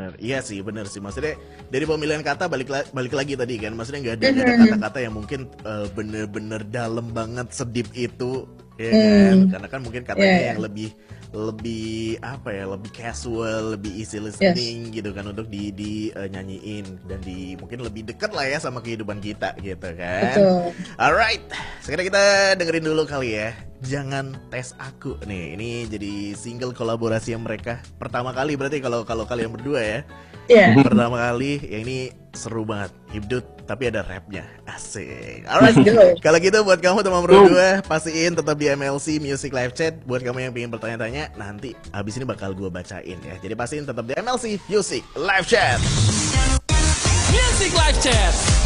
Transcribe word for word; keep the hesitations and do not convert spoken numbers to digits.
benar. Iya sih, benar sih. Maksudnya dari pemilihan kata balik la- balik lagi tadi kan. Maksudnya nggak ada nggak ada kata-kata yang mungkin eh, bener-bener dalam banget, sedip itu, ya kan? Hmm, Karena kan mungkin ya, katanya ya. yang lebih lebih apa ya, lebih casual, lebih easy Yes, listening gitu kan untuk di di eh, nyanyiin dan di mungkin lebih dekat lah ya sama kehidupan kita gitu kan. betul. Alright, sekarang kita dengerin dulu kali ya. Jangan tes aku nih. Ini jadi single kolaborasi yang mereka pertama kali berarti kalau kalau kalian berdua ya. Ya, Pertama kali yang ini seru banget. Hibdut tapi ada rapnya. Asik. let's Alright. go. Kalau gitu buat kamu teman berdua pastiin tetap di M L C Music Live Chat. Buat kamu yang pengen bertanya-tanya nanti habis ini bakal gue bacain ya. Jadi pastiin tetap di M L C Music Live Chat. Music Live Chat.